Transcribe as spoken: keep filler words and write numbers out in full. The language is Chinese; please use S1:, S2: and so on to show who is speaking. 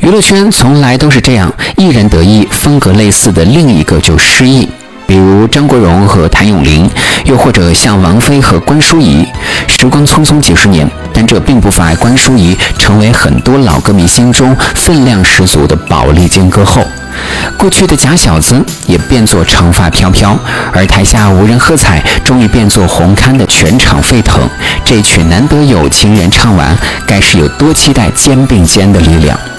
S1: 娱乐圈从来都是这样，艺人得意，风格类似的另一个就失意。比如张国荣和谭咏麟，又或者像王菲和关淑怡。时光匆匆几十年，但这并不妨碍关淑怡成为很多老歌迷心中分量十足的宝丽金歌后。过去的假小子也变作长发飘飘，而台下无人喝彩终于变作红磡的全场沸腾。这曲难得有情人唱完，该是有多期待肩并肩的力量。